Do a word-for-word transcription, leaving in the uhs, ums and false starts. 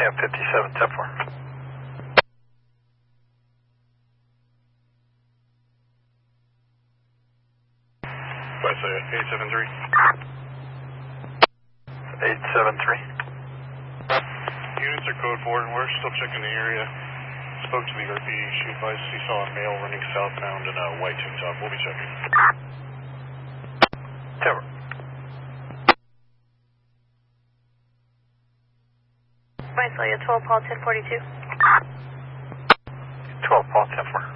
Sam fifty-seven, ten four. What's that, eight seven three? eight seven three. Units are code four, and we're still checking the area. Spoke to the R P, she advised he saw a male running southbound in a white tank top. We'll be checking. ten four. Vicelia, twelve Paul ten forty-two. twelve Paul ten four.